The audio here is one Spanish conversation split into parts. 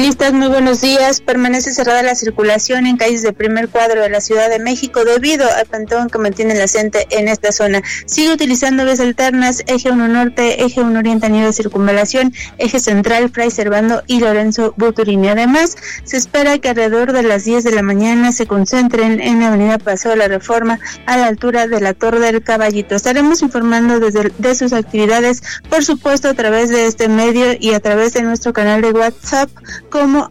Priistas, muy buenos días. Permanece cerrada la circulación en calles del primer cuadro de la Ciudad de México debido al plantón que mantiene la CENTE en esta zona. Sigue utilizando vías alternas, eje 1 norte, eje 1 oriente a nivel de circunvalación, eje central, Fray Servando y Lorenzo Buturini. Además, se espera que alrededor de las 10 de la mañana se concentren en la avenida Paseo de la Reforma a la altura de la Torre del Caballito. Estaremos informando de sus actividades, por supuesto, a través de este medio y a través de nuestro canal de WhatsApp como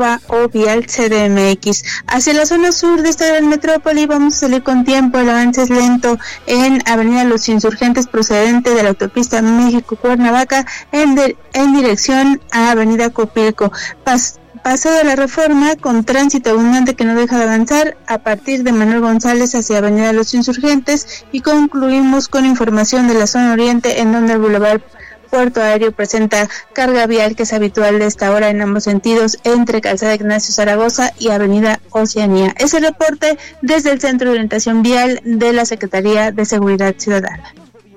@ovialcdmx. Hacia la zona sur de esta gran metrópoli vamos a salir con tiempo. El avance es lento en Avenida Los Insurgentes procedente de la autopista México-Cuernavaca en dirección a Avenida Copilco. Paseo de la Reforma con tránsito abundante que no deja de avanzar a partir de Manuel González hacia Avenida Los Insurgentes, y concluimos con información de la zona oriente en donde el Boulevard Puerto Aéreo presenta carga vial que es habitual de esta hora en ambos sentidos entre Calzada Ignacio Zaragoza y Avenida Oceanía. Es el reporte desde el Centro de Orientación Vial de la Secretaría de Seguridad Ciudadana.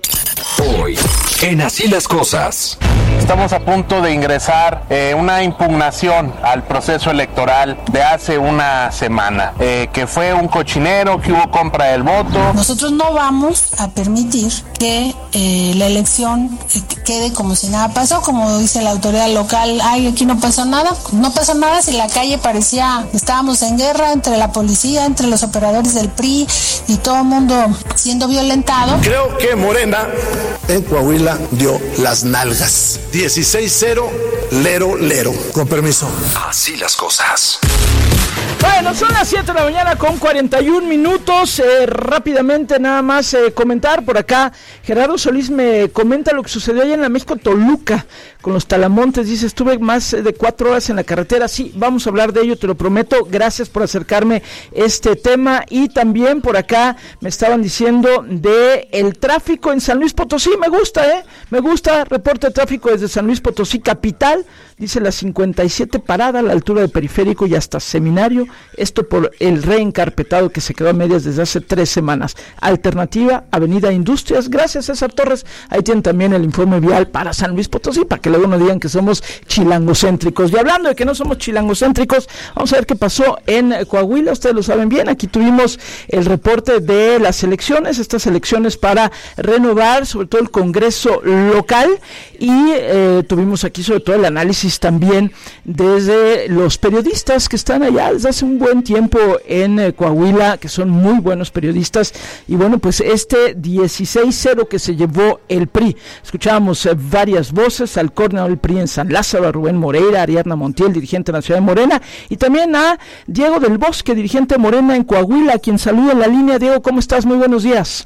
Hoy, en Así las Cosas. Estamos a punto de ingresar una impugnación al proceso electoral de hace una semana, que fue un cochinero, que hubo compra del voto. Nosotros no vamos a permitir que la elección quede como si nada pasó, como dice la autoridad local. Ay, aquí no pasó nada. No pasó nada si la calle parecía, estábamos en guerra entre la policía, entre los operadores del PRI y todo el mundo siendo violentado. Creo que Morena en Coahuila dio las nalgas. 16-0, lero, lero. Con permiso. Así las cosas. Bueno, son las 7 de la mañana con 41 minutos. Rápidamente nada más comentar por acá. Gerardo Solís me comenta lo que sucedió allá en la México Toluca con los talamontes. Dice, estuve más de 4 horas en la carretera. Sí, vamos a hablar de ello, te lo prometo. Gracias por acercarme este tema. Y también por acá me estaban diciendo de el tráfico en San Luis Potosí. Me gusta, me gusta. Reporte de tráfico desde San Luis Potosí capital. Dice la 57 parada a la altura del Periférico y hasta Seminario. Esto por el reencarpetado que se quedó a medias desde hace 3 semanas. Alternativa, Avenida Industrias. Gracias, César Torres. Ahí tienen también el informe vial para San Luis Potosí, para que luego no digan que somos chilangocéntricos. Y hablando de que no somos chilangocéntricos, vamos a ver qué pasó en Coahuila. Ustedes lo saben bien, aquí tuvimos el reporte de las elecciones, estas elecciones para renovar sobre todo el Congreso local, y tuvimos aquí sobre todo el análisis también desde los periodistas que están allá desde hace un buen tiempo en Coahuila, que son muy buenos periodistas. Y bueno, pues este 16-0 que se llevó el PRI, escuchábamos varias voces, al coordinador del PRI en San Lázaro, a Rubén Moreira, a Ariadna Montiel, dirigente de la ciudad de Morena, y también a Diego del Bosque, dirigente de Morena en Coahuila, a quien saluda en la línea. Diego, ¿cómo estás? Muy buenos días.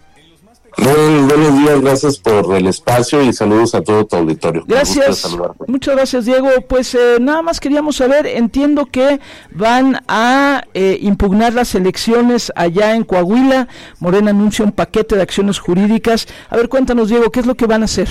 Buenos días, gracias por el espacio y saludos a todo tu auditorio. Gracias, muchas gracias, Diego. Pues nada más queríamos saber, entiendo que van a impugnar las elecciones allá en Coahuila. Morena anuncia un paquete de acciones jurídicas. A ver, cuéntanos, Diego, ¿qué es lo que van a hacer?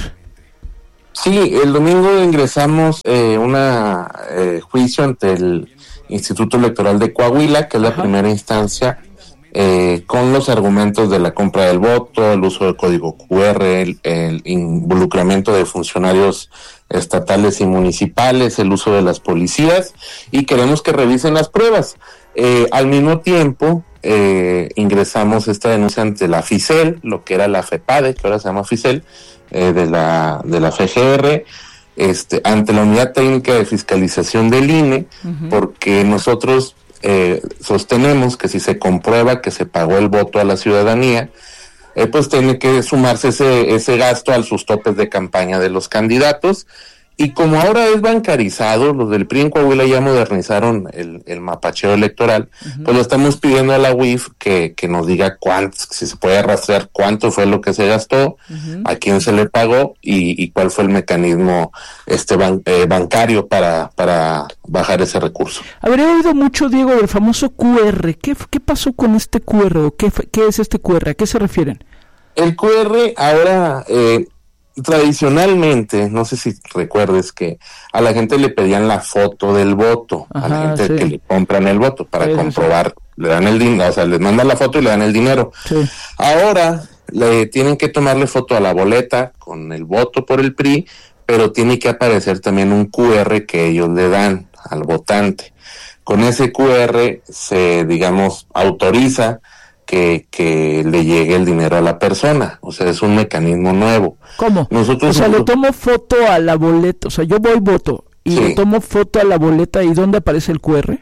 Sí, el domingo ingresamos un juicio ante el Instituto Electoral de Coahuila, que es la primera instancia, con los argumentos de la compra del voto, el uso del código QR, el involucramiento de funcionarios estatales y municipales, el uso de las policías, y queremos que revisen las pruebas. Al mismo tiempo, ingresamos esta denuncia ante la FICEL, lo que era la FEPADE, que ahora se llama FICEL, de la FGR, ante la Unidad Técnica de Fiscalización del INE, porque nosotros sostenemos que si se comprueba que se pagó el voto a la ciudadanía, pues tiene que sumarse ese gasto a sus topes de campaña de los candidatos. Y como ahora es bancarizado, los del PRI en Coahuila ya modernizaron el mapacheo electoral, pues le estamos pidiendo a la UIF que nos diga si se puede rastrear cuánto fue lo que se gastó, a quién se le pagó y cuál fue el mecanismo bancario para bajar ese recurso. Habría oído mucho, Diego, del famoso QR. ¿Qué pasó con este QR? ¿Qué es este QR? ¿A qué se refieren? El QR ahora... tradicionalmente, no sé si recuerdes que a la gente le pedían la foto del voto, a la gente que le compran el voto para comprobar, le dan el dinero, o sea, les mandan la foto y le dan el dinero. Ahora le tienen que tomarle foto a la boleta con el voto por el PRI, pero tiene que aparecer también un QR que ellos le dan al votante. Con ese QR se, digamos, autoriza que le llegue el dinero a la persona. O sea, es un mecanismo nuevo. ¿Cómo? Nosotros le tomo foto a la boleta, o sea, yo voto y le tomo foto a la boleta, ¿y dónde aparece el QR?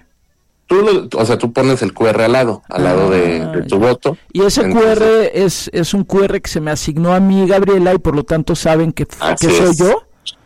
Tú pones el QR al lado de tu voto. Y ese QR es un QR que se me asignó a mí, Gabriela, y por lo tanto saben que soy yo.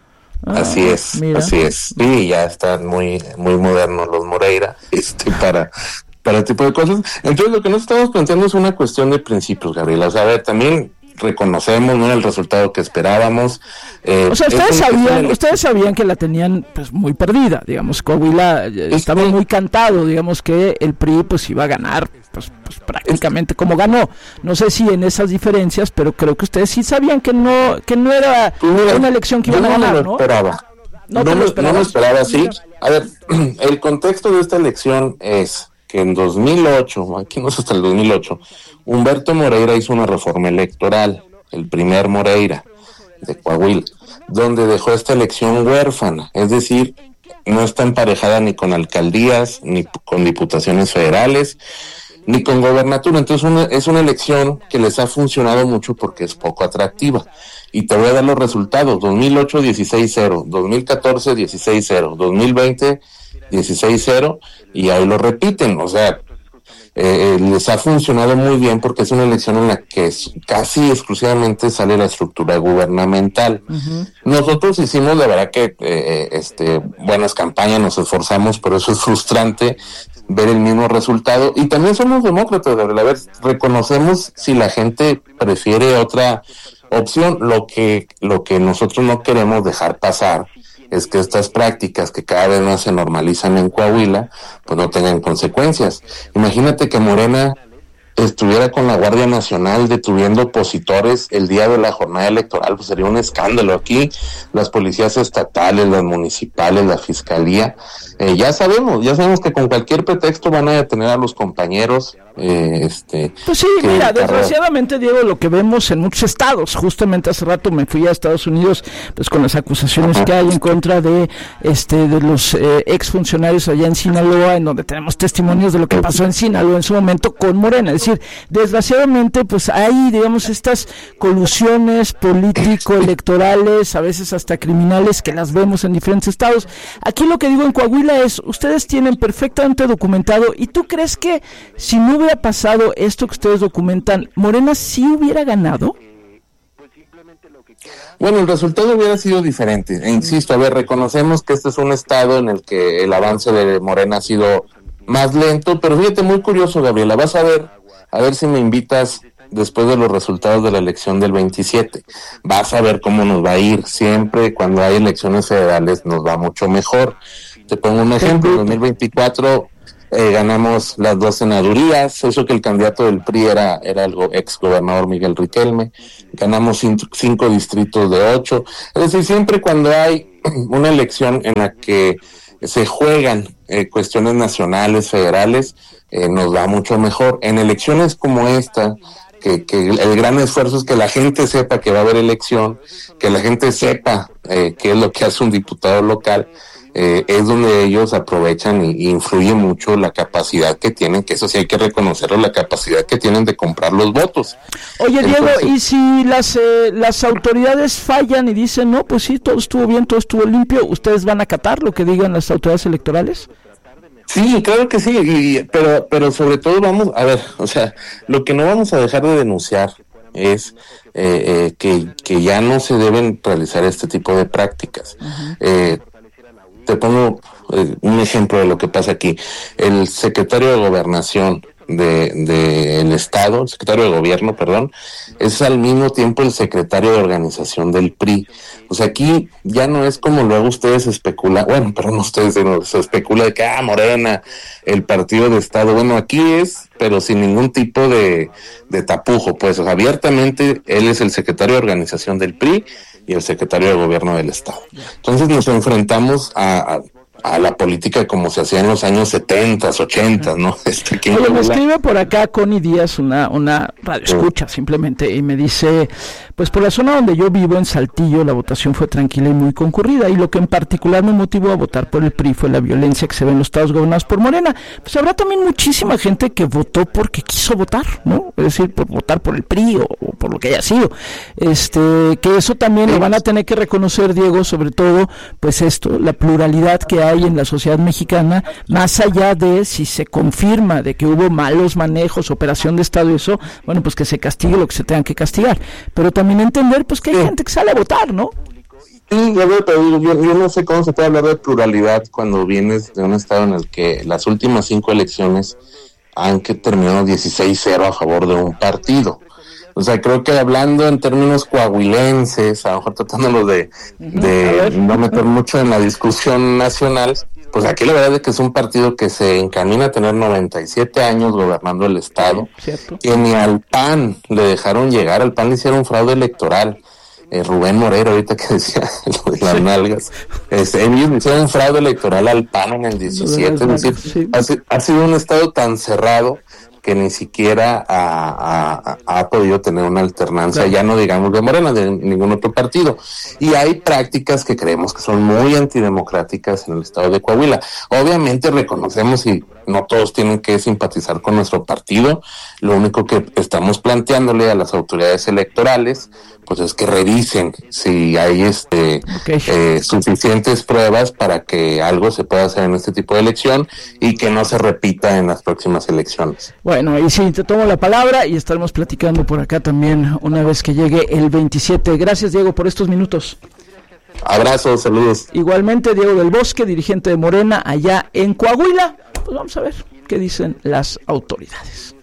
Así es, mira. Así es. Sí, ya están muy modernos los Moreira, para el tipo de cosas. Entonces, lo que nos estamos planteando es una cuestión de principios, Gabriela. O sea, a ver, también reconocemos, no era el resultado que esperábamos. O sea, ustedes sabían que la tenían pues muy perdida, digamos. Coahuila estaba muy cantado, digamos, que el PRI pues iba a ganar pues prácticamente como ganó. No sé si en esas diferencias, pero creo que ustedes sí sabían que no era una elección que iban a ganar, ¿no? No lo esperaba así. A ver, el contexto de esta elección es que en 2008, aquí no es hasta el 2008, Humberto Moreira hizo una reforma electoral, el primer Moreira de Coahuila, donde dejó esta elección huérfana, es decir, no está emparejada ni con alcaldías, ni con diputaciones federales, ni con gobernatura. Entonces es una elección que les ha funcionado mucho porque es poco atractiva. Y te voy a dar los resultados: 2008 16-0, 2014 16-0, 2020 16-0, y ahí lo repiten. O sea, les ha funcionado muy bien porque es una elección en la que casi exclusivamente sale la estructura gubernamental. Uh-huh. Nosotros hicimos, de verdad que buenas campañas, nos esforzamos, pero eso es frustrante ver el mismo resultado. Y también somos demócratas, de verdad. Reconocemos si la gente prefiere otra opción. Lo que nosotros no queremos dejar pasar es que estas prácticas que cada vez más se normalizan en Coahuila, pues no tengan consecuencias. Imagínate que Morena estuviera con la Guardia Nacional deteniendo opositores el día de la jornada electoral, pues sería un escándalo. Aquí las policías estatales, las municipales, la fiscalía, ya sabemos que con cualquier pretexto van a detener a los compañeros. Pues sí, mira, desgraciadamente, Diego, lo que vemos en muchos estados, justamente hace rato me fui a Estados Unidos, pues con las acusaciones que hay en contra de los exfuncionarios allá en Sinaloa, en donde tenemos testimonios de lo que pasó en Sinaloa en su momento con Morena. Es decir, desgraciadamente, pues hay, digamos, estas colusiones político-electorales, a veces hasta criminales, que las vemos en diferentes estados. Aquí lo que digo en Coahuila es, ustedes tienen perfectamente documentado, ¿y tú crees que si no hubiera pasado esto que ustedes documentan, Morena sí hubiera ganado? Bueno, el resultado hubiera sido diferente. E insisto, a ver, reconocemos que este es un estado en el que el avance de Morena ha sido más lento, pero fíjate, muy curioso, Gabriela, vas a ver si me invitas después de los resultados de la elección del 27. Vas a ver cómo nos va a ir. Siempre cuando hay elecciones federales nos va mucho mejor. Te pongo un ejemplo: en 2024 ganamos las 2 senadurías, eso que el candidato del PRI era el ex gobernador Miguel Riquelme. Ganamos 5 distritos de 8. Es decir, siempre cuando hay una elección en la que se juegan cuestiones nacionales, federales, nos va mucho mejor. En elecciones como esta, que el gran esfuerzo es que la gente sepa que va a haber elección, que la gente sepa qué es lo que hace un diputado local, es donde ellos aprovechan y influye mucho la capacidad que tienen, que eso sí hay que reconocerlo, la capacidad que tienen de comprar los votos. Oye, Diego, ¿y si las autoridades fallan y dicen, no, pues sí, todo estuvo bien, todo estuvo limpio, ustedes van a acatar lo que digan las autoridades electorales? Sí, claro que sí, pero sobre todo vamos a ver, o sea, lo que no vamos a dejar de denunciar es que ya no se deben realizar este tipo de prácticas. Uh-huh. Te pongo un ejemplo de lo que pasa aquí. El secretario de Gobernación del Estado, el secretario de Gobierno, perdón, es al mismo tiempo el secretario de Organización del PRI. O sea, aquí ya no es como luego ustedes especulan, bueno, perdón, ustedes se especula de que, Morena, el partido de Estado. Bueno, aquí es, pero sin ningún tipo de tapujo, pues, o sea, abiertamente él es el secretario de Organización del PRI y el secretario de Gobierno del Estado. Entonces nos enfrentamos a a la política como se hacía en los años 70, 80, ¿no? Oye, me escribe por acá Connie Díaz, una radio escucha simplemente, y me dice, pues por la zona donde yo vivo, en Saltillo, la votación fue tranquila y muy concurrida, y lo que en particular me motivó a votar por el PRI fue la violencia que se ve en los estados gobernados por Morena. Pues habrá también muchísima gente que votó porque quiso votar, ¿no? Es decir, por votar por el PRI o por lo que haya sido. Que eso también lo van a tener que reconocer, Diego, sobre todo, pues esto, la pluralidad que hay en la sociedad mexicana, más allá de si se confirma de que hubo malos manejos, operación de Estado y eso, bueno, pues que se castigue lo que se tenga que castigar, pero también entender pues que hay gente que sale a votar, ¿no? Sí, yo no sé cómo se puede hablar de pluralidad cuando vienes de un estado en el que las últimas 5 elecciones han terminado 16-0 a favor de un partido. O sea, creo que hablando en términos coahuilenses, a lo mejor tratándolo de no meter mucho en la discusión nacional, pues aquí la verdad es que es un partido que se encamina a tener 97 años gobernando el estado, que ni al PAN le dejaron llegar, al PAN le hicieron un fraude electoral. Rubén Morero, ahorita que decía lo de las nalgas, ellos hicieron un fraude electoral al PAN en el 17, es decir, ha sido un estado tan cerrado que ni siquiera ha podido tener una alternancia, ya no digamos de Morena, de ningún otro partido. Y hay prácticas que creemos que son muy antidemocráticas en el estado de Coahuila. Obviamente reconocemos y no todos tienen que simpatizar con nuestro partido. Lo único que estamos planteándole a las autoridades electorales, pues es que revisen si hay suficientes pruebas para que algo se pueda hacer en este tipo de elección y que no se repita en las próximas elecciones. Bueno, y sí, te tomo la palabra y estaremos platicando por acá también una vez que llegue el 27. Gracias, Diego, por estos minutos. Abrazos, saludos. Igualmente, Diego del Bosque, dirigente de Morena allá en Coahuila. Pues vamos a ver qué dicen las autoridades.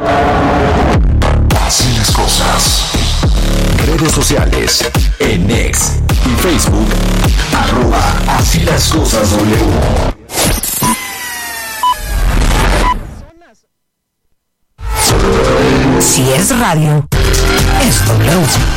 Así las cosas. Redes sociales, en X y Facebook, @Así las cosas W. Si es radio, es W.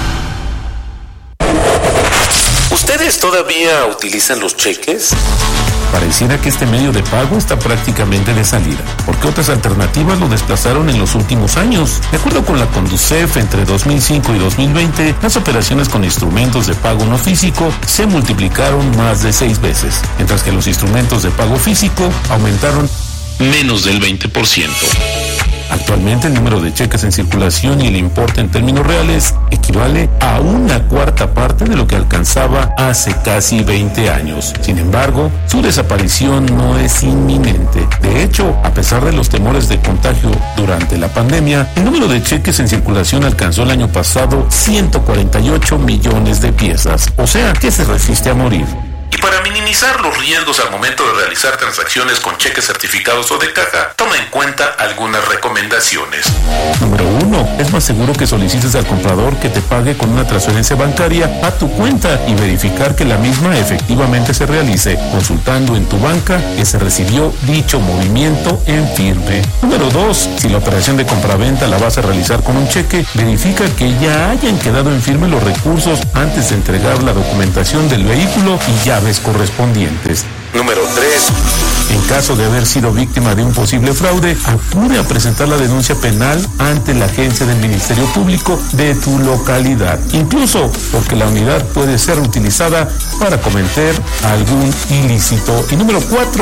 ¿Ustedes todavía utilizan los cheques? Pareciera que este medio de pago está prácticamente de salida, porque otras alternativas lo desplazaron en los últimos años. De acuerdo con la Conducef, entre 2005 y 2020, las operaciones con instrumentos de pago no físico se multiplicaron más de 6 veces, mientras que los instrumentos de pago físico aumentaron menos del 20%. Actualmente el número de cheques en circulación y el importe en términos reales equivale a 1/4 parte de lo que alcanzaba hace casi 20 años. Sin embargo, su desaparición no es inminente. De hecho, a pesar de los temores de contagio durante la pandemia, el número de cheques en circulación alcanzó el año pasado 148 millones de piezas. O sea, que se resiste a morir. Y para minimizar los riesgos al momento de realizar transacciones con cheques certificados o de caja, toma en cuenta algunas recomendaciones. Número 1. Es más seguro que solicites al comprador que te pague con una transferencia bancaria a tu cuenta y verificar que la misma efectivamente se realice, consultando en tu banca que se recibió dicho movimiento en firme. Número 2. Si la operación de compraventa la vas a realizar con un cheque, verifica que ya hayan quedado en firme los recursos antes de entregar la documentación del vehículo y llaves correspondientes. Número 3. En caso de haber sido víctima de un posible fraude, acude a presentar la denuncia penal ante la agencia del Ministerio Público de tu localidad, incluso porque la unidad puede ser utilizada para cometer algún ilícito. Y número 4.